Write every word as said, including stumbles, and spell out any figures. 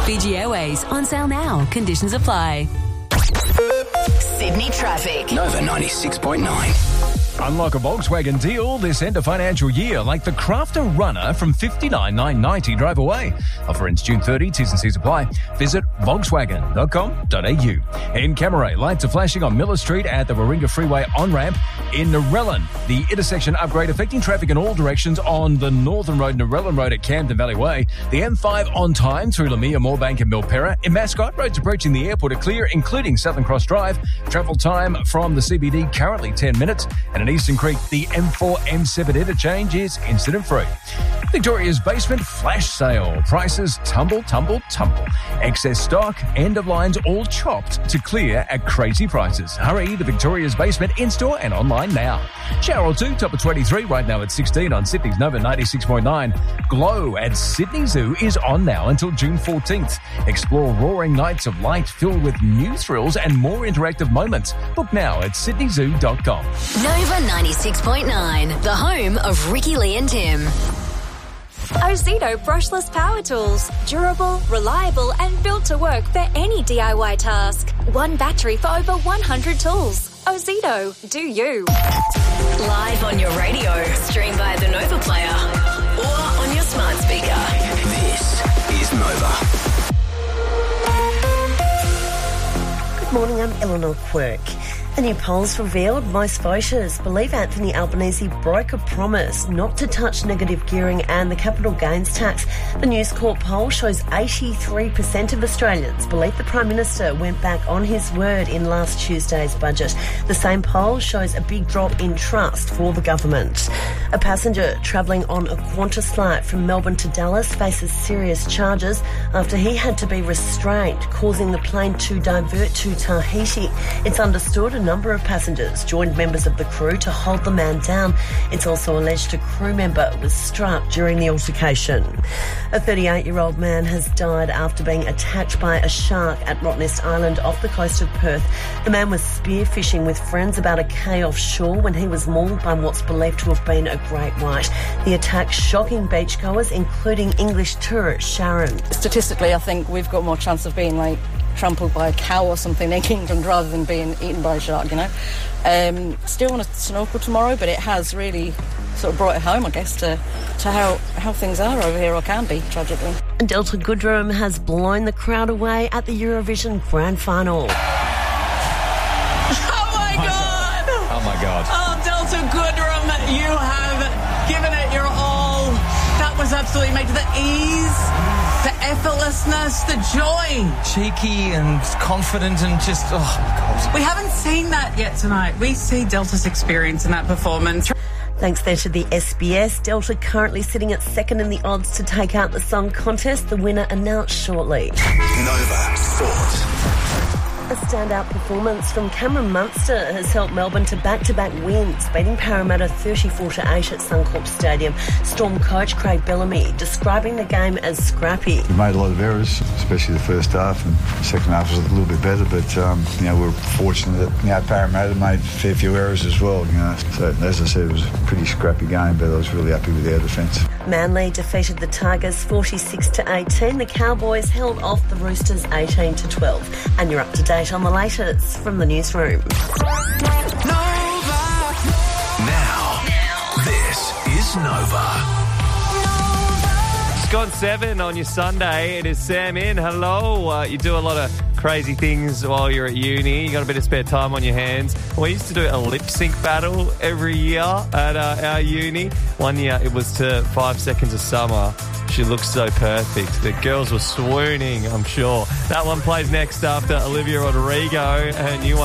Fiji Airways on sale now. Conditions apply. Sydney traffic. Nova ninety-six point nine. Unlock a Volkswagen deal this end of financial year, like the Crafter Runner from fifty-nine thousand nine hundred ninety dollars drive away. Offer ends June thirtieth, T's and C's apply. Visit volkswagen dot com dot a u. In Camaray, lights are flashing on Miller Street at the Warringah Freeway on-ramp. In Narellan, the intersection upgrade affecting traffic in all directions on the Northern Road, Narellan Road at Camden Valley Way. The M five on time through Lamia, Moorebank and Milperra. In Mascot, roads approaching the airport are clear, including Southern Cross Drive. Travel time from the C B D currently ten minutes. And in Eastern Creek, the M four M seven interchange is incident-free. Victoria's Basement flash sale. Prices tumble, tumble, tumble. Excess stock, end of lines all chopped to clear at crazy prices. Hurry to Victoria's Basement in-store and online now. Shower or two, top of twenty-three, right now at sixteen on Sydney's Nova ninety-six point nine. Glow at Sydney Zoo is on now until June fourteenth. Explore roaring nights of light filled with new thrills and more interactive moments. Book now at sydney zoo dot com. Nova ninety-six point nine, the home of Ricky Lee and Tim. Ozito brushless power tools. Durable, reliable and built to work for any D I Y task. One battery for over one hundred tools. Ozito, do you. Live on your radio, stream via the Nova Player or on your smart speaker. This is Nova. Good morning, I'm Eleanor Quirk. The new polls revealed most voters believe Anthony Albanese broke a promise not to touch negative gearing and the capital gains tax. The News Corp poll shows eighty-three percent of Australians believe the Prime Minister went back on his word in last Tuesday's budget. The same poll shows a big drop in trust for the government. A passenger travelling on a Qantas flight from Melbourne to Dallas faces serious charges after he had to be restrained, causing the plane to divert to Tahiti. It's understood a number of passengers joined members of the crew to hold the man down. It's also alleged a crew member was struck during the altercation. A thirty-eight-year-old man has died after being attacked by a shark at Rottnest Island off the coast of Perth. The man was spearfishing with friends about a K offshore when he was mauled by what's believed to have been a great white. The attack shocking beachgoers, including English tourist Sharon. Statistically, I think we've got more chance of being like trampled by a cow or something in England rather than being eaten by a shark, you know. Um, still want to snorkel tomorrow, but it has really sort of brought it home, I guess, to, to how, how things are over here, or can be, tragically. Delta Goodrem has blown the crowd away at the Eurovision Grand Final. Oh, my God! Oh, my God. Oh, Delta Goodrem, you have given it your all. That was absolutely made to the ease, the effortlessness, the joy. Cheeky and confident and just, oh, my God. We haven't seen that yet tonight. We see Delta's experience in that performance. Thanks there to the S B S. Delta currently sitting at second in the odds to take out the song contest. The winner announced shortly. Nova Thoughts. A standout performance from Cameron Munster has helped Melbourne to back-to-back wins, beating Parramatta thirty-four to eight at Suncorp Stadium. Storm coach Craig Bellamy describing the game as scrappy. We made a lot of errors, especially the first half, and the second half was a little bit better, but um, you know, we're fortunate that, you know, Parramatta made a fair few errors as well, you know. So as I said, it was a pretty scrappy game, but I was really happy with our defence. Manly defeated the Tigers forty-six to eighteen. The Cowboys held off the Roosters eighteen to twelve. And you're up to date on the latest from the newsroom. Nova. Now, this is Nova. It's gone seven on your Sunday. It is Sam in. Hello. Uh, you do a lot of crazy things while you're at uni. You got a bit of spare time on your hands. We used to do a lip sync battle every year at uh, our uni. One year it was to Five Seconds of Summer. She looks so perfect. The girls were swooning, I'm sure. That one plays next after Olivia Rodrigo. Her new one.